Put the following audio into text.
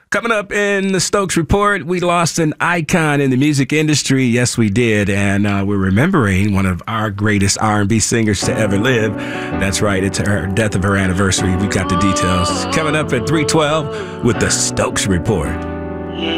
Coming up in the Stokes Report, we lost an icon in the music industry. Yes, we did. And we're remembering one of our greatest R&B singers to ever live. That's right. It's her death of her anniversary. We've got the details coming up at 3:12 with the Stokes Report.